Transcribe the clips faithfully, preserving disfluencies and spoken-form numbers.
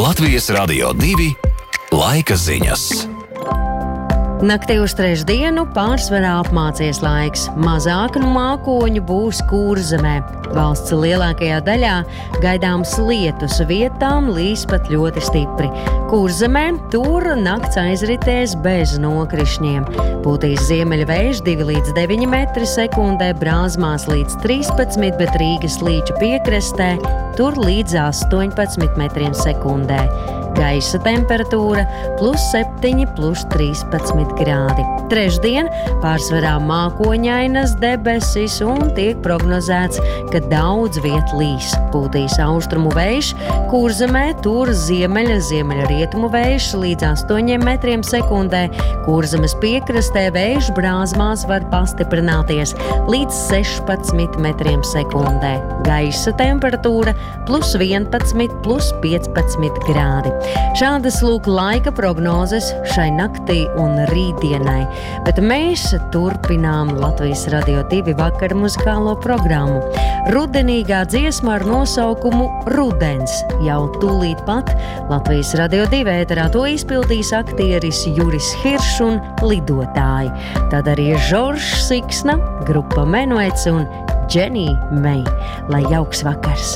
Latvijas Radio divi laika ziņas. Naktī uz trešdienu pārsvarā apmācies laiks. Mazāk mākoņu būs Kurzemē. Valsts lielākajā daļā gaidāms lietus, vietām līs pat ļoti stipri. Kurzemē tur nakts aizritēs bez nokrišņiem. Pūtīs ziemeļa vējš divi līdz deviņi metri sekundē, Brāzmās līdz trīspadsmit, bet Rīgas līča piekrastē tur līdz astoņpadsmit metriem sekundē. Gaisa temperatūra plus septiņi, plus trīspadsmit grādi. Trešdien pārsvarā mākoņainas debesis un tiek prognozēts, ka daudz viet līs. Pūtīs austrumu vējš, Kurzemē tur ziemeļa, ziemeļa rietumu vējš līdz astoņiem metriem sekundē. Kurzemes piekrastē vējš Brāzmās var pastiprināties līdz sešpadsmit metriem sekundē. Gaisa temperatūra plus vienpadsmit, plus piecpadsmit grādi. Šādas lūk laika prognozes šai naktī un rītdienai, bet mēs turpinām Latvijas Radio divi vakara muzikālo programmu. Rudenīgā dziesma ar nosaukumu Rudens jau tūlīt pat Latvijas Radio divi ēterā to izpildīs aktieris Juris Hiršs un lidotāji. Tad arī Žoržs Siksna, grupa Menuets un Dženija Mei. Lai jauks vakars!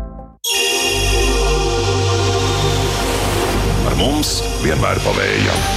Ar mums vienmēr pa vējam.